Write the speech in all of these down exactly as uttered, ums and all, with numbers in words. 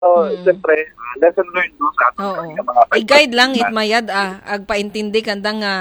So, Mm. siyempre, uh, lesson learned no, sa ating Oo. mga I-guide lang it mayad ah agpaintindi kanda nga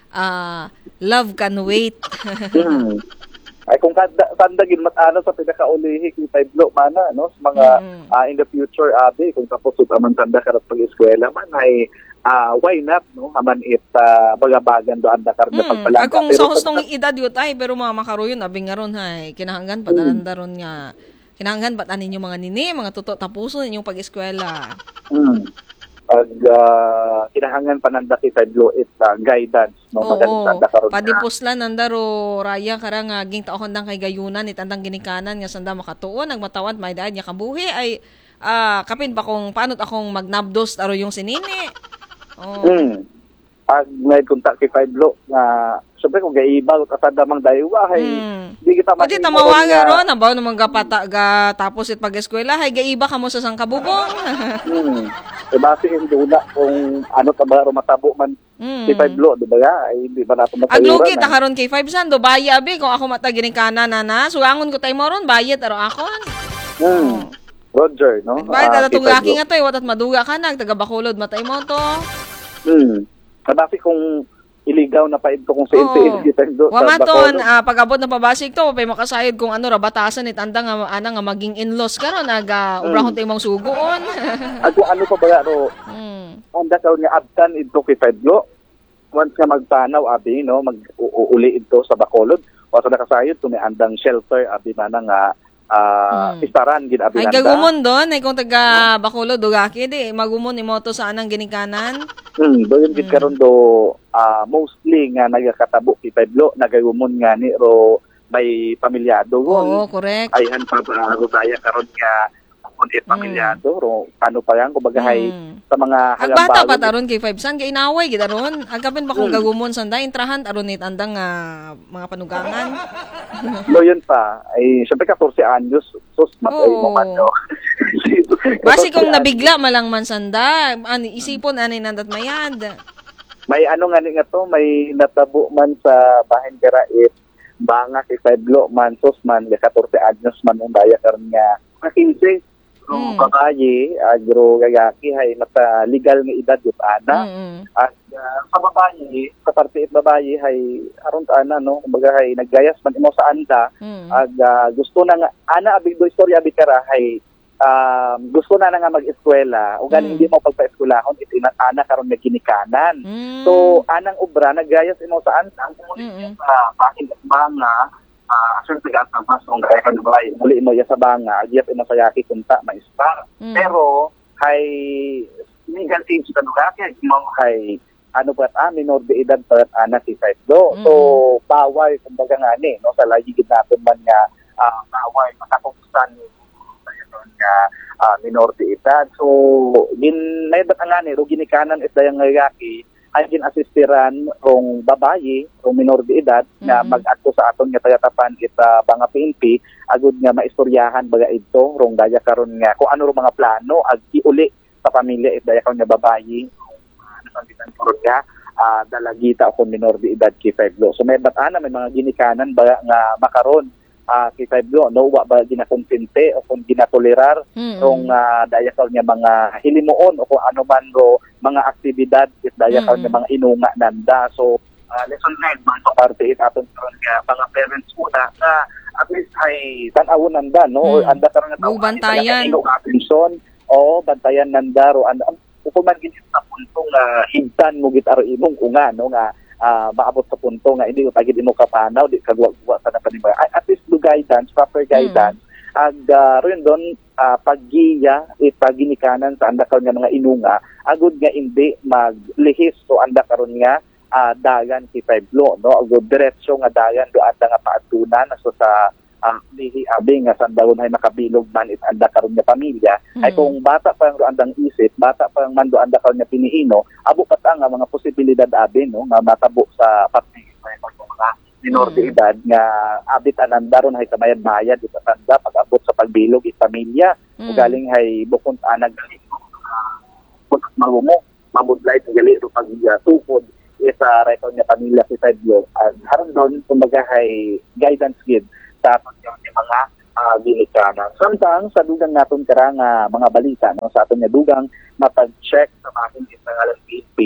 ah, love can wait. Hmm. Ay kung kanda sandagin matano sa pinakaulihi kita iblo mana no sa mga Mm. ah, in the future abi kung tapos utaman tanda karat pag-eskwela man ay ah, why not no aman it uh, bagabagan do anda karat na Mm. pagpalaga. Akong Pero sa hustong pag- edad yut ay pero mga makaruyon abing nga ron hay kinahanggan Hmm. patananda ron nga kinahanggan pat anin yung mga nini mga tuto tapuson inyong pag-eskwela. Hmm. Pag uh, kinahangan pa nanda kita iblo it uh, guidance no magaling Oo. tanda karon nga. Padipuslan nandaro raya kara nga ging taon kay gayunan itandang ginikanan nga sanda makatuon nagmatawad may daan nya kabuhi ay ah, kapin pa kung paano't akong magnabdos aro yung sinini. Oh. Hmm. Pag may kontak kay Pablo nga syempre kung gaiba at asada mang daywa hay Hmm. di kita Pwede mahimo tamawaga nga- ron, nabaw namang gapata ga tapos it pag-eskwela, hay gaiba ka mo sa sangkabubong. Hmm. E base hindi una kung ano ka ba matabo man Hmm. si Pablo, di ba nga? Ay hindi ba nato masayuran? Aglugi ta karon kay five sando baya abi kung ako mata gining kana na na, sugangon ko tay mo ron bayad aro akon. Hmm. Roger, no? Bayad Ah, ata kay tong Pablo. laki nga toy watat maduga ka nag taga Bacolod matay mo to. Hmm. Kadasi kung iligaw na pa ito kung sa Oo. N T L kita do sa Wamaton, Bacolod. ah, pag-abot na pabasik to, pay makasayod kung ano ra batasan it anda nga ana nga maging in-laws karon naga ubrahon tay mong sugoon. At kung ano pa ba ro Hmm. anda karon nga abtan ito kay Pablo. Once nga magpanaw abi no mag-uuli ito sa Bacolod. O sa nakasayod kung may andang shelter abi man nga ah Hmm. istaran gid abi Ay anda. gagumon doon, ay kung taga Bacolod dugaki di magumon ni moto sa anang ginikanan. Hmm, doon gid karon do ah, mostly nga nagakatabo kay Pablo nagagumon nga ni ro may pamilyado Oo, gon. correct. Ayhan pa ba Rosaya karon nga kung it pamilyado ro ano pa yan kumbaga hay Hmm. sa mga Agbata pa hagambagon. taron kay five san kay inaway gid aron. Agapin pa kung Hmm. gagumon sanda intrahan aron nit andang nga mga panugangan. No yun pa ay syempre fourteen anyos sus matay mo Oo. man no. Basi kung nabigla malang man sanda, ani isipon ani nandat mayad. May ano nga ni nga to, may natabo man sa bahin Karait, banga kay Pablo man, sus man, ga fourteen anyos man ang daya karon nga fifteen. So, Hmm. babayi, agro gagaki, hay mata legal nga edad yun, ana. Mm. At ah, sa babayi, sa parte it babayi, hay aron ta ana, no? Kumbaga, hay naggayas man imo sa anda, Mm. ag ah, gusto na nga, ana, abig do istorya, abig kara, hay um, gusto na na nga mag-eskwela, o galing Mm. hindi mo pagpa-eskwelahon, iti ana karon nga ginikanan. Mm. So, anang obra, naggayas imo sa anda, Mm-mm. kumulit sa bahin at banga, ah, sure taga sa mas kung kaya ka nabay, muli mo ya sa banga, agiyat imo sa yaki kunta, ma-star. Mm. Pero, hay, legal age ka nung kaya, mo hay, ano ba ah, minor de edad pa at anak si five do. So, bawal, kumbaga nga ni, no, sa lagi gid natin man nga, ah, bawal, makakukusan nga ah, minor de edad. So, gin may bat nga ni, ro ginikanan is dayang ngayaki, ay gin-assistiran rong babayi, rong minor de edad, na Mhm. mag-adto sa aton nga tagatapan ita mga P N P, agud nga maistoryahan baga ito, rong daya karon nga, kung ano rong mga plano, ag iuli sa pamilya it daya karon nga babayi, ano pang karon nga, ah, dalagita o minor de edad kay Pablo. So may bata na, may mga ginikanan ba nga makaron ah, kay Pablo, no, wa ba ginakonsente o kung ginatolerar Mm-mm. rong uh, daya karon nga mga hilimuon o kung ano man ro mga aktibidad it daya karon nga Mm-mm. mga inunga nanda. So uh, lesson learned man sa parte it aton karon nga mga parents una na at least ay tan-awon nanda no or Mm. anda karon nga Bu bantayan. ino attention o bantayan nanda ro anda kung man gid sa punto nga higtan mo gid aro imong unga no nga ah, maabot sa punto nga hindi mo pagid imo kapanaw di kagwa-gwa sa napanimba. At least do guidance, proper guidance. Ag uh, rin doon uh, paggiya it paginikanan sa anda karon nga mga inunga agud nga hindi maglihis so anda karon nga ah, dagan si Pablo no agud diretso nga dagan do anda nga paadtunan so sa ang lihi abi nga sandawon hay makabilog man it anda karon nga pamilya ay Mm. kung bata pa ang andang isip bata pa ang mando anda karon nga pinihino abo pa ta nga mga posibilidad abi no nga matabo sa pati mga minor de Mm. edad nga abit ananda ron hay kamayad-bayad ita tanda pag-abot sa pagbilog it pamilya Mm. ug galing hay bukod anag gali kung magumo mabudlay sa gali ro pag uh, tukod isa rekon nga pamilya si Pedro. Haron doon kumbaga hay guidance gid sa aton yung mga uh, ginikanan. Samtang sa dugang naton karang uh, mga balita no sa aton nga dugang mapag-check sa aking itangalan P P.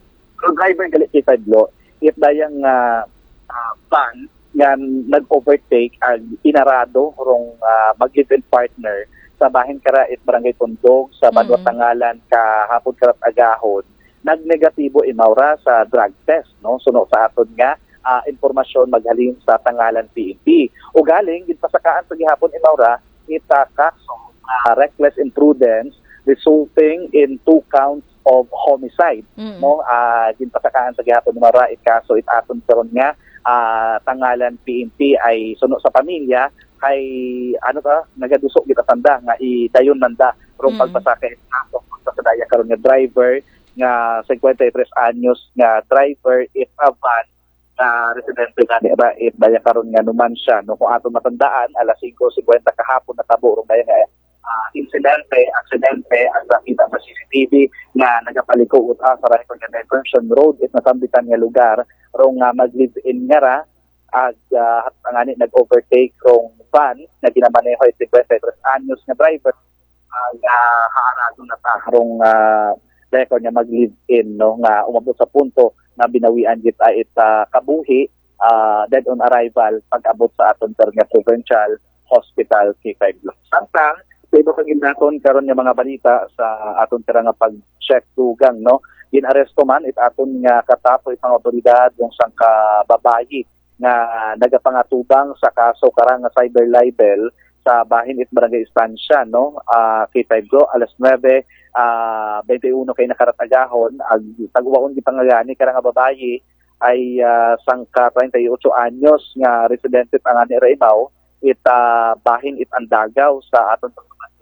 So driver galit kay Fedlo, if dayang uh, uh, van nga nag-overtake ang inarado rong uh, mag-event partner sa bahin kara it barangay Tundog sa Banwa Mm. Tangalan kahapon karat agahon nagnegatibo imawra sa drug test no suno sa aton nga uh, impormasyon maghalin sa Tangalan P N P o galing ginpasakaan sa gihapon imawra ita kaso uh, reckless imprudence resulting in two counts of homicide Mm. no uh, ginpasakaan sa gihapon imawra it kaso it aton karon nga uh, Tangalan P N P ay suno sa pamilya kay ano ta nagadusok kita tanda nga idayon nanda rong Mm. pagpasakay kaso sa daya karon nga driver nga fifty-three anyos nga driver it a van na residente nga ni ba it daya karon nga numan siya no kung ato matandaan alas five fifty kahapon natabo rong daya nga uh, insidente aksidente ang nakita sa C C T V nga nagapaliko uta sa Rifle Diversion Road it nasambitan nga lugar rong uh, mag-live-in nga ra ag uh, angani nag-overtake rong van na ginamaneho it fifty-three anyos nga driver ag uh, haarado na ta rong uh, record niya mag-live-in no nga umabot sa punto na binawian git ay it uh, kabuhi uh, dead on arrival pag-abot sa aton nga provincial hospital K five Block. Samtang iba kang ginaton karon nga mga balita sa aton tira nga pag-check tugang no ginaresto man it aton nga katapo itang otoridad yung sang kababayi nga nagapangatubang sa kaso karang nga cyber libel sa bahin it barangay istansya no uh, K five Go alas nine uh, twenty-one kay nakaratagahon ag tagwaon di pangagani karang nga babayi ay uh, sangka thirty-eight anyos nga residente ang ani Raibaw it uh, bahin it andagaw sa aton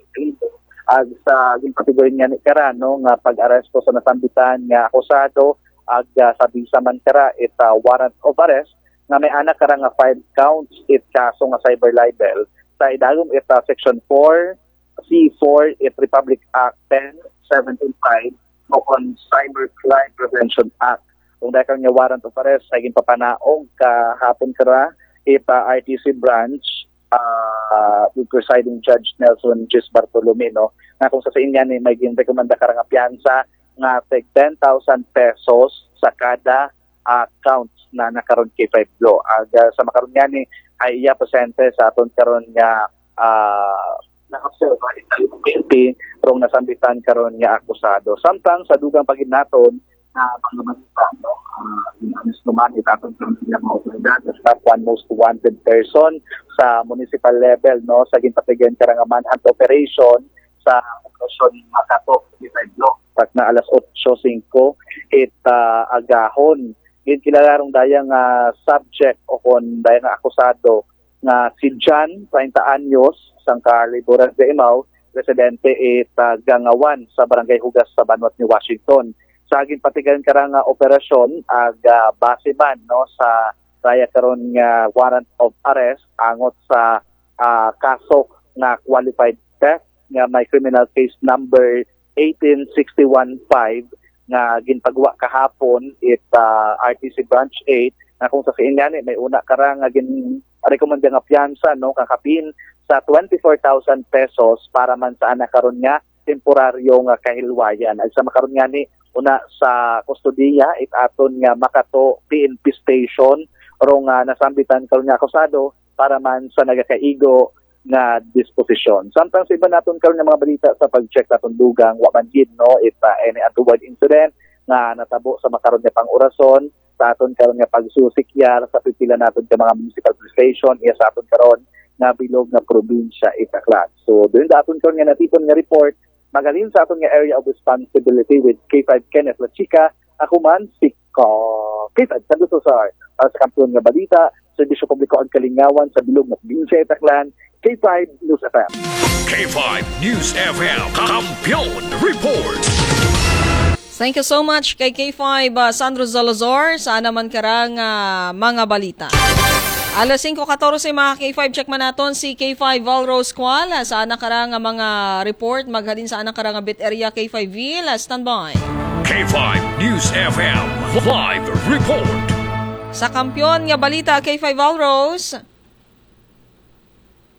ag sa ginpatigoy nga ni kara no nga pag-aresto sa nasambitan nga akusado ag uh, sa bisa man kara it uh, warrant of arrest nga may anak kara nga five counts it kaso nga cyber libel sa idagom it uh, section four C four it Republic Act ten seventy-five o on Cybercrime Prevention Act kung dahil kang nga warrant of arrest sa ginpapanaog kahapon kara it uh, R T C branch uh, with presiding Judge Nelson Gis Bartolome no nga kung sa sa inyan eh, may ginrekomenda ka nga piyansa nga take ten thousand pesos sa kada accounts na nakaroon kay five Law. Ag uh, sa makaroon nga ni ay iya presente sa aton karon nga uh, na-observa itong P N P rong nasambitan karon nga akusado. Samtang sa dugang pagid naton na mga balita no uh, inanis naman itatong karon nga mga otoridad sa top one most wanted person sa municipal level no sa ginpatigan karang manhunt operation sa operasyon Makato ni five Law pag na alas eight oh five it uh, agahon gin kilalarong dayang uh, subject o kon dayang akusado nga si John thirty anyos sang Liburan de Imao residente it uh, Gangawan sa Barangay Hugas sa Banwat ni Washington sa aging patigan karang uh, operasyon ag uh, base man no sa daya karon nga warrant of arrest angot sa uh, kaso nga qualified theft nga may criminal case number eighteen sixty-one five nga ginpagwa kahapon it uh, R T C branch eight na kung sa inyan may una karang nga gin rekomenda nga piyansa no kakapin sa twenty-four thousand pesos para man sa anak karon nga temporaryo nga kahilwayan ag sa makaron nga ni una sa kustodiya it aton nga Makato P N P station rong uh, nasambitan karon nga akusado para man sa nagakaigo nga disposisyon. Samtang sa iba naton karon nga mga balita sa pag-check naton dugang wa man gid no if uh, any untoward incident nga natabo sa makaron nga pang-orason sa aton karon nga pagsusikyar sa pipila naton ka mga municipal station iya sa aton karon nga bilog nga probinsya Itaclan. So doon da aton karon nga natipon nga report magalin sa aton nga area of responsibility with K five Kenneth Lachica ako man si K five Sadusosar para sa kampiyon nga balita Serbisyo Publiko ang Kalingawan sa bilog nga probinsya Itaclan K five News F M. K five News F M Kampiyon Report. Thank you so much kay K five uh, Sandro Zalazar sa naman karang uh, mga balita. Alas five fourteen mga K five check man naton si K five Valrose Qual sa anak karang uh, mga report maghalin sa anak karang bit area K five Ville standby. K five News F M live report. Sa kampiyon nga balita K five Valrose.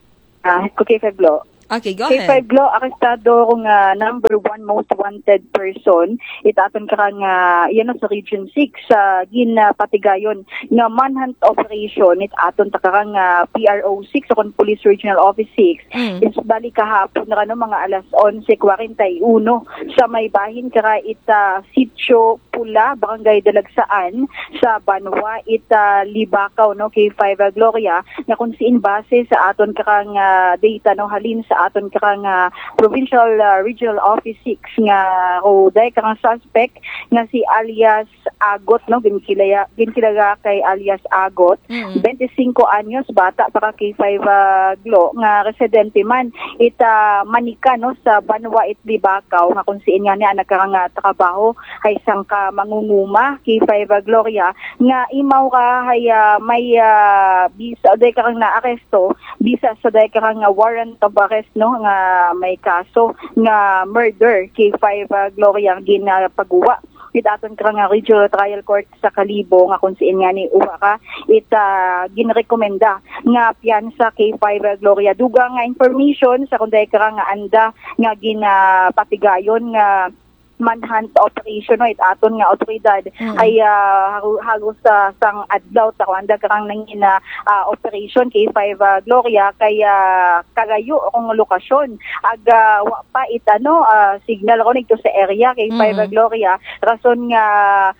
Ah, K five Law. Okay, go K ahead. five Law, arestado kung uh, number one most wanted person. Itaton ka nga, yan sa Region six, sa uh, ginapatigayon nga manhunt operation. Itaton ta ka nga P R O six, o Police Regional Office six. Mm. Is bali kahapon na ano, mga alas eleven forty-one sa may bahin ka ita Sitio Pula, Barangay Dalagsaan, sa Banwa, ita Libakaw, no, K five uh, Gloria, na kung siin base sa aton ka nga data, no, halin sa aton karang uh, Provincial uh, Regional Office six nga o day karang suspect nga si alias Agot, no, ginkilaya ginkilaga kay alias Agot, mm-hmm. twenty-five anyos, bata para K five uh, Glo nga residente man ita Manika, no, sa Banwa it Libakaw, nga kung siin nga niya nagkarang uh, trabaho hay sang ka mangunguma K five uh, Gloria nga imaw ka hay uh, may uh, bisa day karang na-aresto bisa sa day karang uh, warrant of arrest, no, nga may kaso nga murder K five uh, Gloria ginapagawa. Itaton ka nga Regional Trial Court sa Kalibo nga kung siin nga ni uwa ka it uh, ginrekomenda nga piyansa K five uh, Gloria. Duga nga information sa kunday ka nga anda nga ginapatigayon nga manhunt operation, no, itaton nga otoridad mm. ay uh, halos sa uh, sang adlaw ta kuanda karang nangin na uh, operation K five uh, Gloria kay uh, kagayo akong lokasyon aga wa pa itano uh, signal ko nito sa area K five mm. uh, Gloria rason nga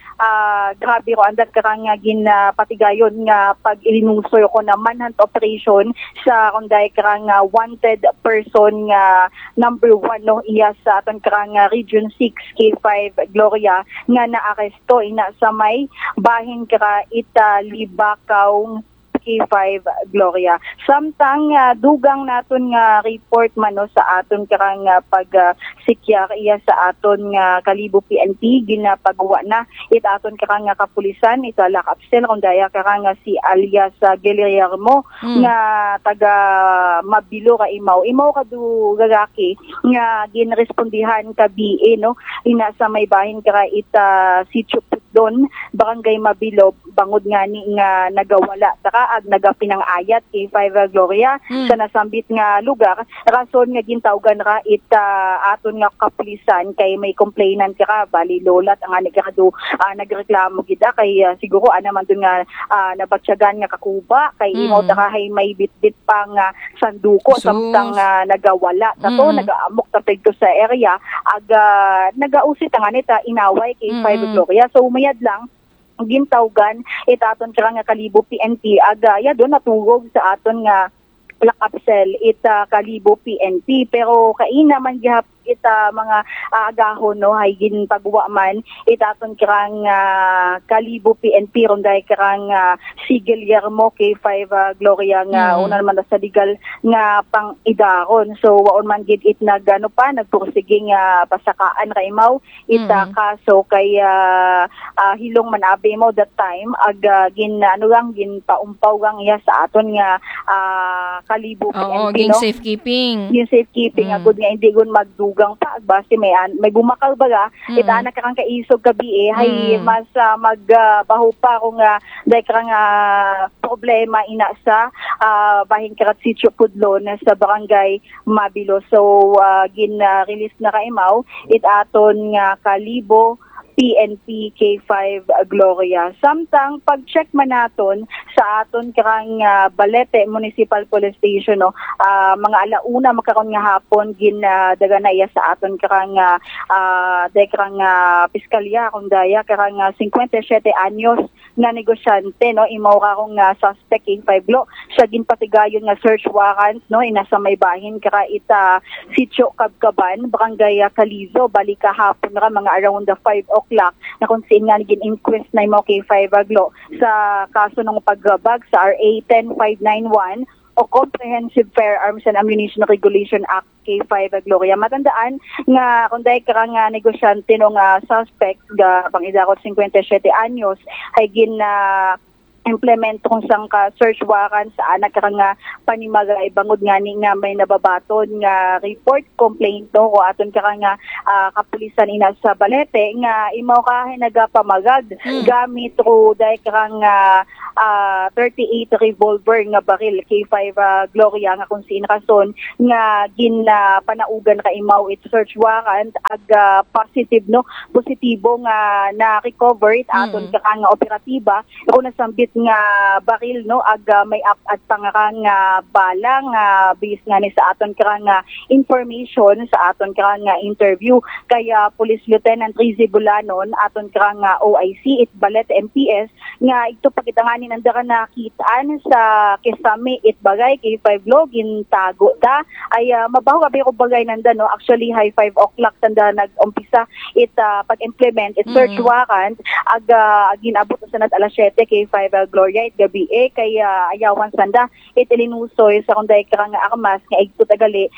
uh, grabe ko anda karang nga ginapatigayon nga pag ilinusoy ko na manhunt operation sa kunday karang uh, wanted person nga number one, no, iya sa aton karang uh, Region six K five Gloria nga naaresto ina sa may bahin kara ita Libakaw K five Gloria. Samtang uh, dugang naton nga report man, no, sa aton karang uh, pag uh, sikyar iya sa aton nga uh, Kalibo P N P ginapagawa na it aton karang nga kapulisan ita lakapsel kung daya karang nga si alias uh, Guillermo mm. nga taga Mabilo ka imaw imaw ka du gagaki nga ginrespondihan ka B A, no, ina sa may bahin kara ita Sitio Pudlon, Barangay Mabilo, bangod nga ni nga nagawala taka ag nagapinang-ayat K five uh, Gloria mm. sa nasambit nga lugar rason nga gintawgan ra it uh, aton nga kapulisan kay may complainant ka bali lolat ang ani ka do uh, nagreklamo gida kay uh, siguro ana man dun nga uh, nabatsyagan nga kakuba kay mm. imo ta hay may bitbit pang uh, sanduko so, samtang uh, nagawala tato mm. nagaamok ta pegto sa area aga uh, nagausit ang anita inaway K five mm. Gloria so umayad lang gintawgan itaton kira nga Kalibo P N P aga ya do natugog sa aton nga lakapsel ita Kalibo P N P pero kaina man gihap ita mga uh, agahon, no, hay ginpagawa man itaton kirang uh, Kalibo P N P ronday kirang uh, si Guillermo K five uh, Gloria nga mm. una naman sa legal nga pang idaron so waon man gid it nagano pa nagpursige nga pasakaan kay imaw ita mm. kaso kay uh, uh, hilong man abi mo that time ag uh, gin ano lang gin paumpaw gang iya sa aton nga uh, Kalibo P N P, oo, no, ging safekeeping yung safekeeping mm. agud nga hindi gun magdug gang pa base may an, may bumakal baga mm. ita na karang kaisog gabi eh hay mm. mas uh, magbaho uh, pa kung uh, dahil karang uh, problema ina sa uh, bahin karat Sitio Pudlon sa Barangay Mabilo so uh, gin uh, release na kaimaw it aton nga Kalibo P N P K five Gloria. Samtang pag-check man naton sa aton karang uh, Balete Municipal Police Station, no, uh, mga alauna makaron nga hapon gin uh, daga na iya sa aton karang uh, uh, de karang uh, piskalya kung daya karang uh, fifty-seven anyos na negosyante, no, imaw karong uh, suspect K five Glo siya ginpatigayon nga search warrant, no, ina sa may bahin kara ita Sitio Kabkaban Barangay uh, Calizo balik kahapon ra mga around the five o'clock na kung saan nga naging inquest na yung K five Glo sa kaso ng pagbabag sa R A ten five ninety-one o Comprehensive Firearms and Ammunition Regulation Act K five Gloria. Matandaan nga kung dahil ka nga negosyante ng uh, suspect ga pang idakot fifty-seven anyos ay gin uh, implement kung sang ka search warrant sa anak ka nga panimagay bangod nga ni nga may nababaton nga report complaint, no, o aton ka nga uh, kapulisan ina sa Balete nga imaw ka nagapamagad mm. gamit ro dahil ka nga ah, thirty-eight revolver nga baril K five uh, Gloria nga kung sin rason nga gin uh, panaugan ka imaw it search warrant ag uh, positive no positibo nga na recover it aton Mm. ka nga operatiba kung nasambit nga baril no ag uh, may up at pangarang nga bala nga based nga ni sa aton ka nga information sa aton ka nga interview kaya Police Lieutenant Rizzy Bulanon aton ka nga O I C it Balet M P S nga ito pakitanganin ang dara nakitaan sa Kesame it bagay K five login tago da ay uh, mabaho kabi ko bagay nanda no actually high five o'clock tanda nag-umpisa it uh, pag-implement it search Mm. warrant ag uh, ginabot sa nat alas siyete K five uh, Gloria it gabi eh kaya ayawan sanda it ilinusoy sa kunday ka nga armas nga igto tagali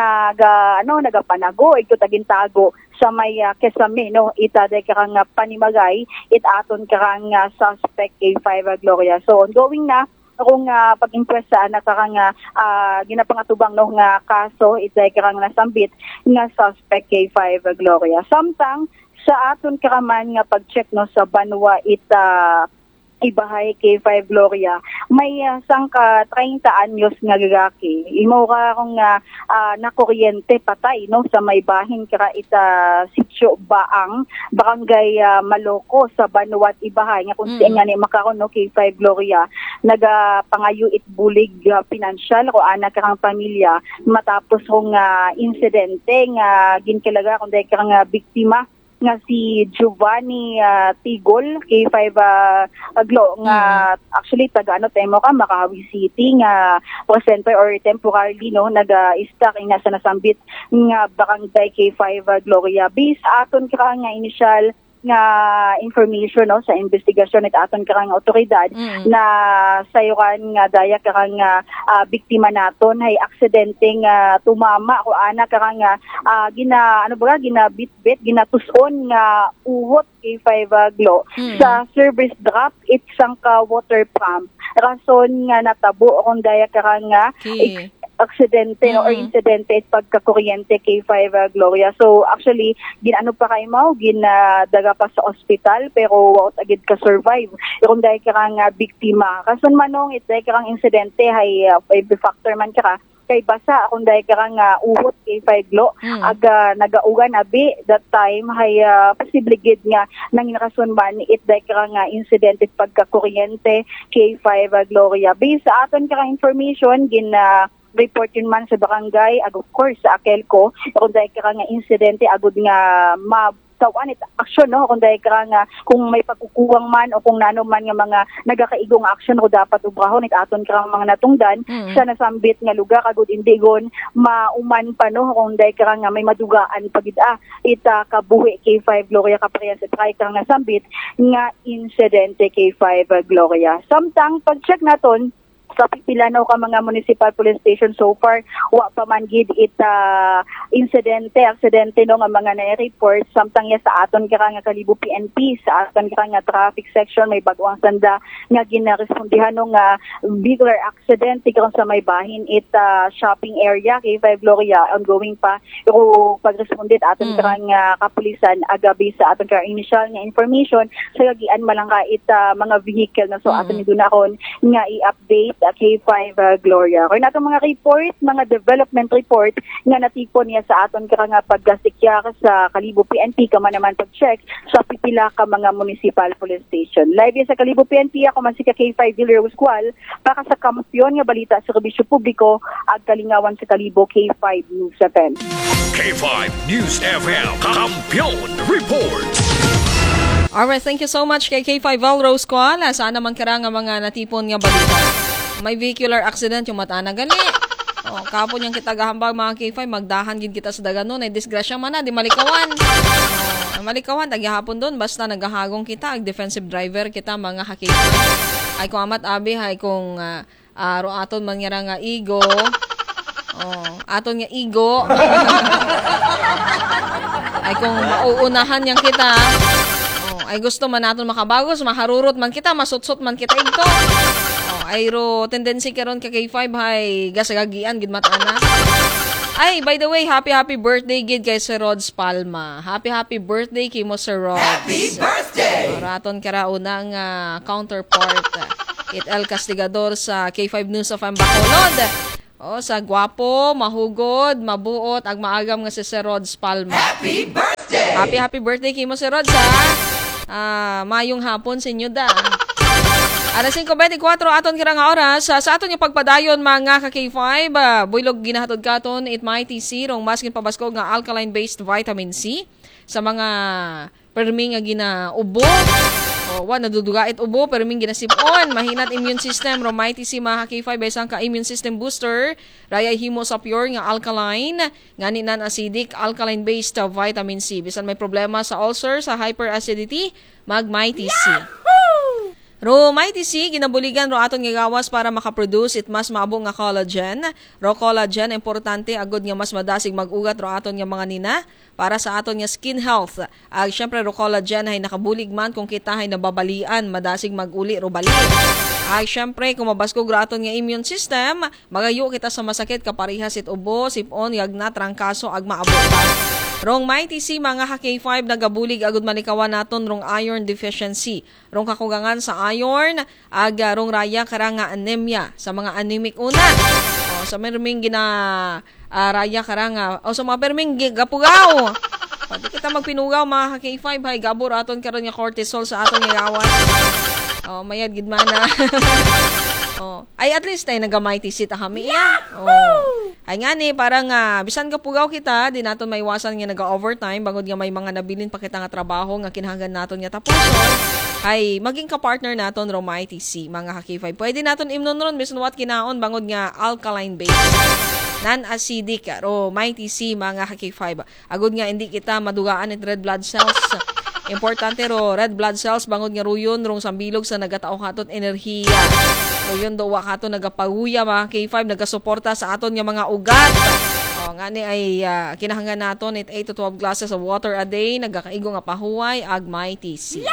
naga ano nagapanago igto tagintago sa may uh, Kesame no itaday ka nga panimagay it aton ka nga suspect K five uh, Gloria so ongoing na kung uh, pag-impress sa anak ka nga uh, ginapangatubang no nga kaso itay ka nga nasambit nga suspect K five uh, Gloria samtang sa aton karaman nga pag-check no sa Banwa it uh, ibahay K five Gloria may uh, sangka thirty anyos nga gagaki imo ka kung nga uh, nakuryente patay no sa may bahin kara ita sitio Baang barangay uh, Maloko sa Banuat ibahay nga kung Mm. mm. nga ni makaron no K five Gloria naga pangayo it bulig uh, financial ko anak karang pamilya matapos kung uh, insidente nga ginkilaga kung dahil karang uh, biktima nga si Giovanni uh, Tigol K five uh, Aglo nga actually taga ano temo ka Makahawi City nga presenter or temporarily no naga-stuck nga sa nasambit nga barangay K five uh, Gloria based aton ka nga initial nga information no sa investigasyon it aton karang otoridad Mm. na sayuran nga daya karang nga ah, biktima naton hay aksidente nga tumama ko ana karang nga ah, gina ano ba ginabitbit ginatuson nga uhot K five uh, Glo Mm. sa service drop it sang ka water pump rason nga natabo kung daya karang nga Okay. aksidente no, or Mhm. insidente at pagkakuryente K five uh, Gloria. So actually, ginano pa kay mo, ginadaga pa sa ospital pero wala agad ka survive. Kung dahil ka nga biktima. Kason manong it dahil ka insidente hay uh, factor man ka kay basa kung dahil ka nga uhot K five Glo Mm. aga nagaugan abi that time hay uh, posible gid nga nangin rason man it dahil ka nga incident at pagkakuryente K five uh, Gloria. Based sa aton ka information gin uh, report yun man sa barangay, ag of course sa Akelco, kung dahil ka nga insidente, agud nga matawan it action, no? Kung dahil ka nga, kung may pagkukuwang man o kung nano man nga mga nagakaigong action o dapat ubrahon, it aton ka nga mga natungdan, Mm. sa nasambit nga lugar, agud indigon, mauman pa, no? Kung dahil ka nga may madugaan pagid ah, ita kabuhi K five Gloria Caprias, at try ka nga sambit, nga insidente K five Gloria. Samtang, pag-check naton, sa pipilanaw ka mga municipal police station so far wa pa man gid it uh, insidente aksidente no nga mga na-report samtang ya sa aton ka nga Kalibo P N P sa aton ka nga traffic section may bagwang sanda nga ginarespondihan no nga bigger accident karon sa may bahin it uh, shopping area K five Gloria ongoing pa pero pagresponde aton Mm. ka nga kapulisan agabi sa aton ka initial nga information sa gagian malang ka it uh, mga vehicle na so Mm. aton idunakon nga i-update uh, K five uh, Gloria. Kung nato mga report, mga development report nga natipon niya sa aton ka nga paggasikya sa Kalibo P N P kama naman pag-check sa pipila ka mga municipal police station. Live yan sa Kalibo P N P ako man si K five Villar Uscual para sa kampiyon nga balita sa serbisyo publiko ag kalingawan sa Kalibo K five News F M. K five News F M Kampiyon Reports. Alright, thank you so much kay K five Valrose Koala. Sana man kara nga mga natipon nga balita. May vehicular accident yung mata na gali. Oh, kapon yung kita gahambag mga K five, magdahan gid kita sa daganon. Ay disgrasya man na, di malikawan. Oh, malikawan, tagyahapon doon. Basta nagahagong kita, ag defensive driver kita mga K five. Ay kung amat abi, ay kung uh, uh, aton man nga nga igo. Oh, aton nga igo. Ay kung mauunahan yang kita. Oh, ay gusto man naton makabagos, maharurot man kita, masutsot man kita igto. Oh, ay ro tendency karon ka K five hay gasagagian gid matana. Ay, by the way, happy happy birthday gid kay Sir Rods Palma. Happy happy birthday kay mo Sir Rods. Happy birthday. Raton kara unang uh, counterpart uh, It El Castigador sa K five News of M Bacolod. O, sa gwapo, mahugod, mabuot, ag maagam nga si Sir Rods Palma. Happy birthday! Happy, happy birthday kimo si Rods, ha? Ah, mayong hapon sa inyo da. Alas five twenty-four aton kira nga oras. Sa, sa aton yung pagpadayon mga ka K five, uh, buylog ginahatod katon it mighty C, rong maskin pabasko nga alkaline-based vitamin C. Sa mga perming nga ginaubo. O, wa, nadudugait ubo, perming ginasipon. Mahinat immune system, rong mighty C mga K five, isang ka immune system booster. Raya himo sa pure nga alkaline, ngani non-acidic, alkaline-based uh, vitamin C. Bisan may problema sa ulcer, sa hyperacidity, mag mighty C. Ro mighty C, ginabuligan ro aton nga gawas para makaproduce it mas maabo nga collagen. Ro collagen, importante agod nga mas madasig mag-ugat ro aton nga mga nina para sa aton nga skin health. Ag syempre ro collagen ay nakabulig man kung kita ay nababalian, madasig mag-uli ro bali. Ay syempre kung mabaskog ro aton nga immune system, magayo kita sa masakit kaparihas it ubo, sipon, yagna, trangkaso, ag maabo pa. Rong mighty C mga ka K five nagabulig agud manikawan naton rong iron deficiency. Rong kakugangan sa iron, aga rong raya karanga anemia sa mga anemic una. O sa merming gina uh, raya karanga o sa mga perming gapugaw. Pati kita magpinugaw mga ka K five hay gabor aton karon nga cortisol sa aton nga gawas. Oh, mayad gid mana. Oh, ay at least ay naga-mighty C ta kami ya. Oh. Ay nga ni parang uh, bisan ka pugaw kita, di naton maiwasan nga naga-overtime bangod nga may mga nabilin pa kita nga trabaho nga kinahanglan naton nga tapuson. Ay maging ka-partner naton ro mighty C mga ka K five. Pwede naton imnon ron bisan what kinaon bangod nga alkaline based. Non-acidic ro mighty C mga ka K five. Agud nga hindi kita madugaan it red blood cells. Importante ro red blood cells bangod nga ruyon rong sambilog sa nagatao katon enerhiya. Ruyon do wa katon nagapaguya mga K five nagasuporta sa aton nga mga ugat. O nga ni ay uh, kinahanglan naton it eight to twelve glasses of water a day, nagakaigo nga pahuway ag mighty C.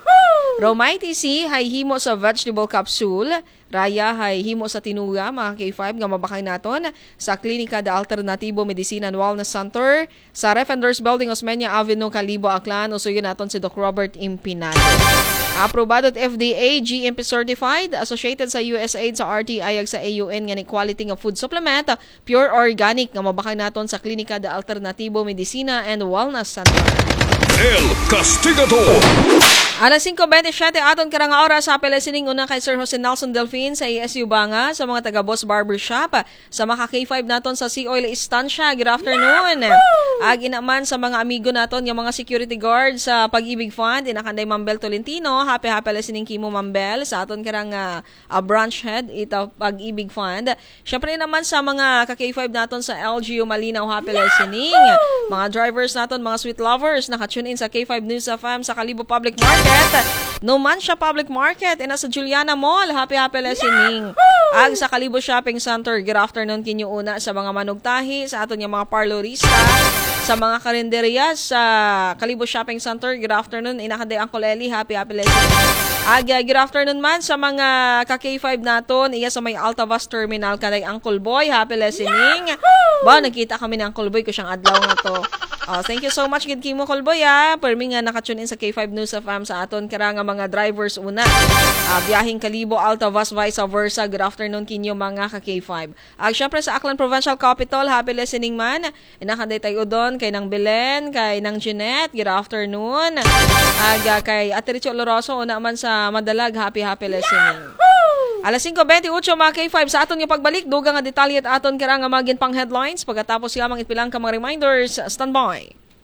Ro mighty C hay himo sa vegetable capsule. Raya hay himo sa tinuga mga K five nga mabakay naton sa Klinika de Alternativo Medicina and Wellness Center sa Refenders Building, Osmeña Avenue, Calibo, Aklan. Usuyin naton si Doc Robert Impinado. Aprobado at F D A, G M P certified, associated sa U S A I D sa R T I ag sa A U N nga ni quality nga food supplement, pure organic nga mabakay naton sa Klinika de Alternativo Medicina and Wellness Center. El Castigador. Alas five twenty-seven aton karang oras sa pelesining una kay Sir Jose Nelson Delfin sa A S U Banga sa mga taga Boss Barbershop sa mga K five naton sa Sea Oil Estancia. Good afternoon. Ag inaman sa mga amigo naton nga mga security guard sa Pag-ibig Fund inakanday Mambel Tolentino. Happy happy listening kimo Mambel sa aton karang uh, uh, branch head ita Pag-ibig Fund. Syempre naman sa mga ka K five naton sa L G U Malinaw happy listening. Mga drivers naton, mga sweet lovers naka-tune in sa K five News F M sa Calibo Public Market. Numancia Public Market and sa Juliana Mall. Happy happy listening. Ag sa Calibo Shopping Center. Good afternoon kinyo una sa mga manugtahi, sa aton yung mga parlorista, sa mga karinderya sa Calibo Shopping Center. Good afternoon. Inakaday Uncle Eli. Happy happy listening. Ag good afternoon man sa mga ka K five naton. Iya sa may Altavas Terminal kaday Uncle Boy. Happy listening. Ba, nakita kami ni Uncle Boy ko siyang adlaw nga to. Oh, thank you so much gid kimo Kolboy ah. Permi nga naka-tune in sa K five News F M sa aton kara nga mga drivers una. Uh, biyahing Calibo, Altavas, vice versa. Good afternoon kinyo mga ka K five. Ag uh, syempre sa Aklan Provincial Capital, happy listening man. Inakanday tayo doon kay nang Belen, kay nang Jeanette. Good afternoon. Ag uh, kay Ate Richo Oloroso una man sa Madalag, happy happy listening. Alas five twenty-eight mga K five sa aton yung pagbalik, dugang nga detalye at aton kara nga magin pang headlines. Pagkatapos yamang itpilang ka mga reminders, stand by.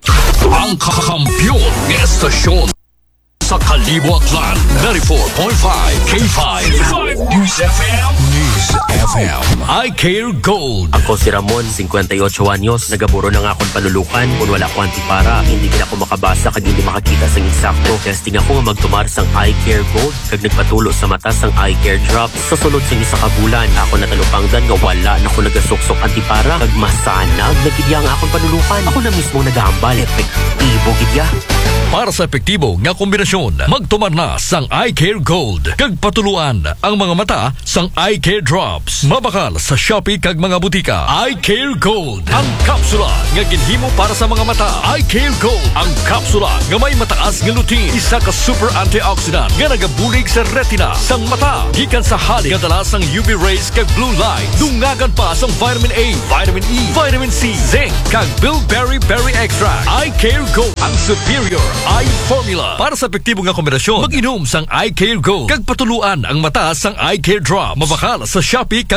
Ang kakampiyon ng estasyon sa Calibo, Aklan, ninety-four point five K five News F M. News F M. I Care Gold. Ako si Ramon, fifty-eight anyos. Nagaburo na nga akong palulukan. Kung wala ko antipara, hindi gina ako makabasa kag hindi makakita sang insakto. Testing ako nga magtumar sang I Care Gold. Kag nagpatulo sa mata sang I Care Drop. Sa sulod sang isa ka bulan, ako natalupangdan nga wala na ako nagasuksok antipara. Kag masanag, nagidya nga akong palulukan. Ako na mismo nagambal. Epektibo gidya. Para sa epektibo nga kombinasyon, magtumar na sang Eye Care Gold. Kag patuluan ang mga mata sang Eye Care Drops. Mabakal sa Shopee kag mga butika. Eye Care Gold, ang kapsula nga ginhimo para sa mga mata. Eye Care Gold, ang kapsula nga may mataas nga lutein, isa ka super antioxidant nga nagabulig sa retina sang mata. Gikan sa halik nga dala sang U V rays kag blue light. Dungagan pa sang vitamin A, vitamin E, vitamin C, zinc kag bilberry berry extract. Eye Care Gold, ang superior eye formula. Para sa epektibo nga kombinasyon, mag-inom sang Eye Care Gold kag patuluan ang mata sang Eye Care Drops. Mabakal sa Shopee kag